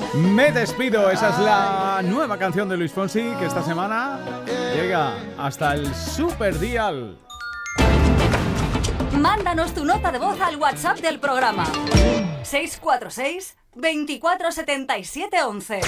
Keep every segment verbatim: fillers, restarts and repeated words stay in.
Me despido, esa es la nueva canción de Luis Fonsi que esta semana llega hasta el Super Dial. Mándanos tu nota de voz al WhatsApp del programa seis cuatro seis, veinticuatro setenta y siete once.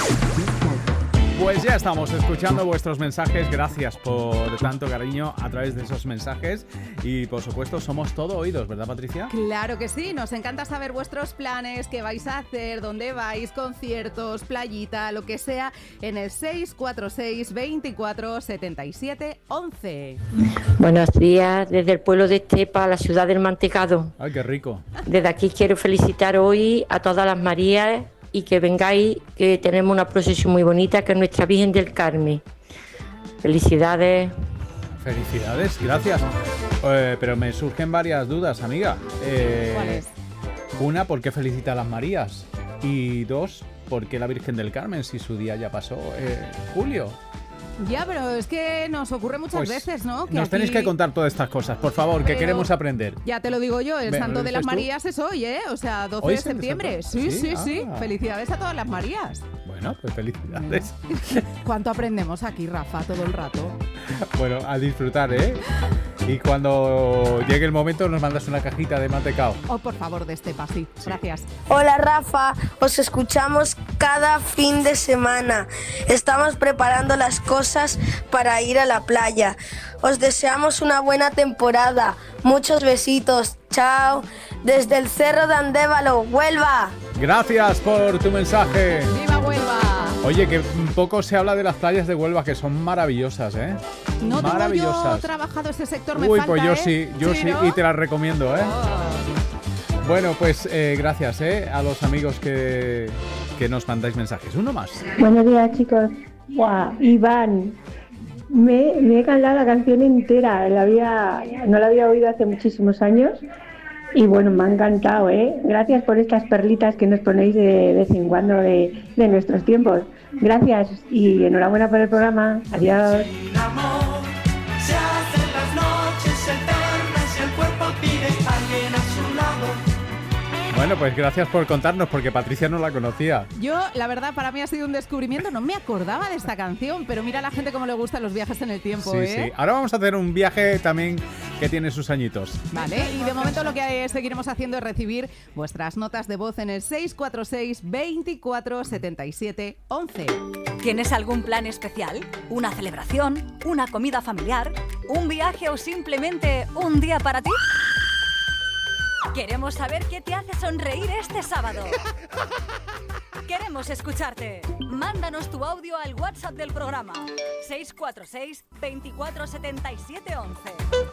Pues ya estamos escuchando vuestros mensajes. Gracias por tanto cariño a través de esos mensajes. Y por supuesto somos todo oídos, ¿verdad, Patricia? Claro que sí, nos encanta saber vuestros planes, qué vais a hacer, dónde vais, conciertos, playita, lo que sea, en el seis cuatro seis, veinticuatro setenta y siete once. Buenos días, desde el pueblo de Estepa, la ciudad del Mantecado. Ay, qué rico. Desde aquí quiero felicitar hoy a todas las Marías y que vengáis, que tenemos una procesión muy bonita, que es nuestra Virgen del Carmen. Felicidades. Felicidades, gracias. Eh, pero me surgen varias dudas, amiga. Eh, ¿Cuál es? Una, ¿por qué felicita a las Marías? Y dos, ¿por qué la Virgen del Carmen si su día ya pasó? Eh, Julio. Ya, pero es que nos ocurre muchas Pues veces, ¿no? Que nos aquí... tenéis que contar todas estas cosas, por favor, que Pero queremos aprender. Ya te lo digo yo, el ¿Me Santo lo de las dices tú? Marías es hoy, ¿eh? O sea, doce ¿Hoy de es el septiembre. Santo? Sí, Sí, sí, sí. ah. Felicidades a todas las Marías. Bueno, pues felicidades. ¿Cuánto aprendemos aquí, Rafa, todo el rato? Bueno, a disfrutar, ¿eh? Y cuando llegue el momento nos mandas una cajita de mantecao. Oh, por favor, de Estepa, sí. Sí. Gracias. Hola Rafa, os escuchamos cada fin de semana. Estamos preparando las cosas para ir a la playa. Os deseamos una buena temporada. Muchos besitos. Chao. Desde el Cerro de Andévalo, Huelva. Gracias por tu mensaje. ¡Viva Huelva! Oye, que un poco se habla de las playas de Huelva, que son maravillosas, ¿eh? No tengo yo maravillosas. trabajado ese sector, me Uy, falta, pues yo ¿eh? sí, yo sí, ¿no? y te las recomiendo, ¿eh? Oh. Bueno, pues eh, gracias, ¿eh? A los amigos que, que nos mandáis mensajes. Uno más. Buenos días, chicos. Guau, Iván, me, me he cantado la canción entera, la había, no la había oído hace muchísimos años y bueno, me ha encantado, ¿eh? Gracias por estas perlitas que nos ponéis de vez en cuando de, de nuestros tiempos. Gracias y enhorabuena por el programa. Adiós. Bueno, pues gracias por contarnos, porque Patricia no la conocía. Yo, la verdad, para mí ha sido un descubrimiento. No me acordaba de esta canción, pero mira a la gente cómo le gustan los viajes en el tiempo, Sí, ¿eh? sí. Ahora vamos a hacer un viaje también que tiene sus añitos. Vale, y de momento lo que seguiremos haciendo es recibir vuestras notas de voz en el seis cuatro seis, veinticuatro setenta y siete once. ¿Tienes algún plan especial? ¿Una celebración? ¿Una comida familiar? ¿Un viaje o simplemente un día para ti? Queremos saber qué te hace sonreír este sábado. Queremos escucharte. Mándanos tu audio al WhatsApp del programa seis cuatro seis, veinticuatro setenta y siete once.